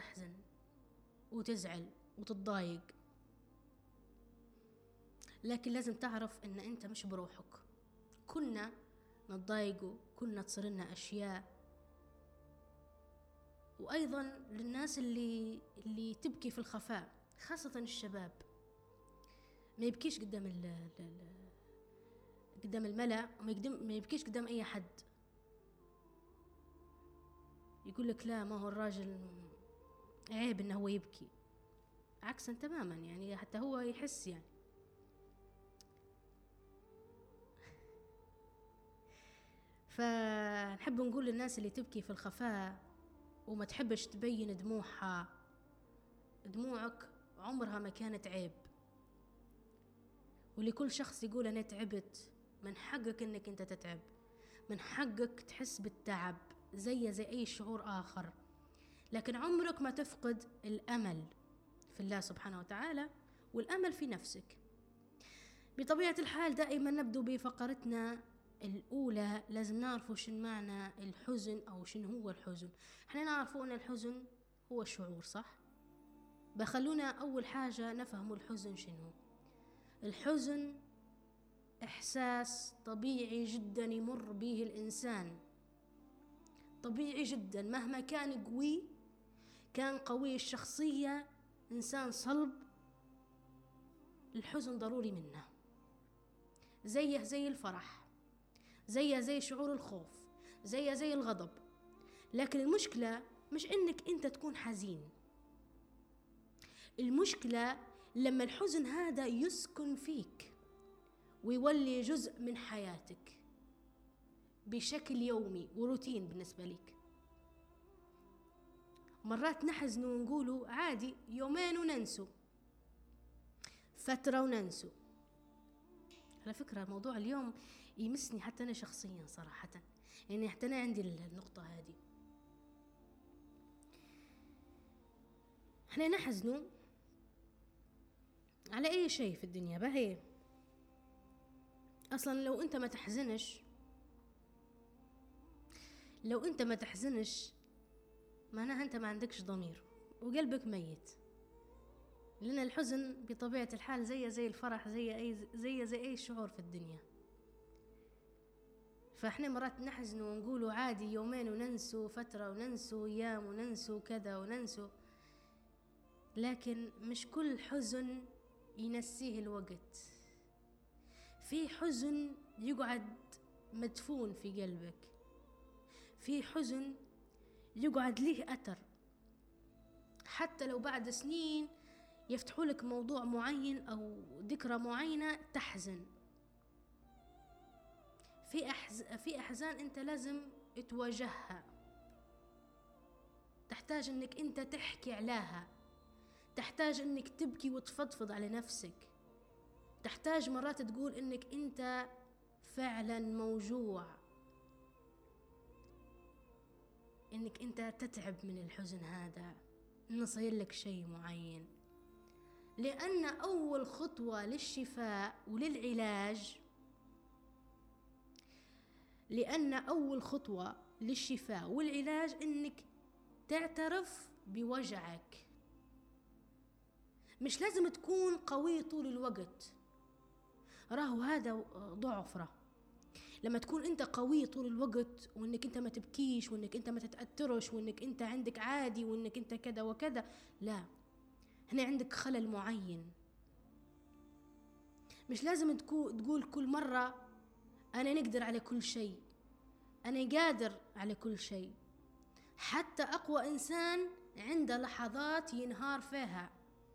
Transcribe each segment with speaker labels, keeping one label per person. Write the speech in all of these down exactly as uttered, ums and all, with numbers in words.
Speaker 1: تحزن وتزعل وتتضايق، لكن لازم تعرف ان انت مش بروحك. كنا نتضايقوا، كنا تصير لنا اشياء. وايضا للناس اللي اللي تبكي في الخفاء، خاصة الشباب، ما يبكيش قدام ال ال قدام الملأ، وما يبكيش قدام اي حد. يقول لك لا، ما هو الراجل عيب انه هو يبكي. عكسا تماما، يعني حتى هو يحس يعني. فنحب نقول للناس اللي تبكي في الخفاء وما تحبش تبين دموعها، دموعك عمرها ما كانت عيب. ولكل شخص يقول أنا تعبت، من حقك إنك أنت تتعب، من حقك تحس بالتعب زي زي أي شعور آخر. لكن عمرك ما تفقد الأمل في الله سبحانه وتعالى والأمل في نفسك. بطبيعة الحال دائما نبدو بفقرتنا الأولى لازم نعرفوا شن معنى الحزن أو شن هو الحزن. احنا نعرفوا أن الحزن هو شعور، صح؟ بخلونا أول حاجة نفهم الحزن شنو. الحزن إحساس طبيعي جدا يمر به الإنسان، طبيعي جدا، مهما كان قوي، كان قوي الشخصية، إنسان صلب، الحزن ضروري منه. زيه زي الفرح، زيه زي شعور الخوف، زيه زي الغضب. لكن المشكلة مش إنك أنت تكون حزين، المشكلة لما الحزن هذا يسكن فيك ويولي جزء من حياتك بشكل يومي وروتين بالنسبة لك. مرات نحزن ونقولوا عادي، يومين وننسوا، فترة وننسوا. على فكرة موضوع اليوم يمسني حتى أنا شخصيا صراحة، يعني حتى أنا عندي النقطة هذه. احنا نحزنوا على أي شيء في الدنيا بهي. أصلا لو أنت ما تحزنش، لو أنت ما تحزنش معناها أنت ما عندكش ضمير وقلبك ميت. لأن الحزن بطبيعة الحال زي زي الفرح، زي أي زي زي أي شعور في الدنيا. فإحنا مرات نحزن ونقولوا عادي، يومين وننسوا، فترة وننسوا، أيام وننسوا، كذا وننسوا. لكن مش كل حزن ينسيه الوقت. في حزن يقعد مدفون في قلبك، في حزن يقعد ليه أثر، حتى لو بعد سنين يفتحوا لك موضوع معين أو ذكرى معينة تحزن. في أحز... في أحزان أنت لازم تواجهها، تحتاج أنك أنت تحكي عليها، تحتاج أنك تبكي وتفضفض على نفسك، تحتاج مرات تقول أنك أنت فعلا موجوع، أنك أنت تتعب من الحزن هذا، إنه صير لك شيء معين. لأن أول خطوة للشفاء وللعلاج لأن أول خطوة للشفاء والعلاج إنك تعترف بوجعك. مش لازم تكون قوي طول الوقت، راهو هذا ضعف. راه لما تكون انت قوي طول الوقت وانك انت ما تبكيش وانك انت ما تتأثرش وانك انت عندك عادي وانك انت كذا وكذا، لا، هنا عندك خلل معين. مش لازم تقول كل مرة أنا نقدر على كل شيء، أنا قادر على كل شيء. حتى أقوى إنسان عنده لحظات ينهار فيها،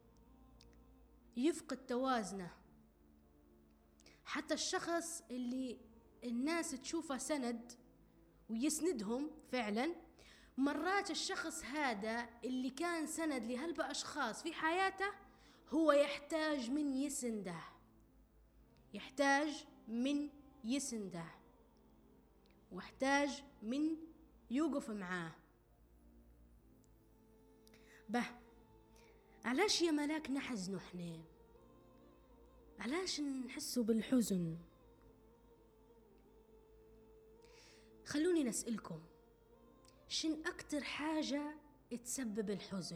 Speaker 1: يفقد توازنه. حتى الشخص اللي الناس تشوفه سند ويسندهم فعلا، مرات الشخص هذا اللي كان سند لهلبة أشخاص في حياته هو يحتاج من يسنده، يحتاج من يسنده واحتاج من يوقف معاه. به علاش يا ملاك نحزنوا احنا؟ علاش نحسوا بالحزن؟ خلوني نسألكم، شن أكتر حاجة تسبب الحزن؟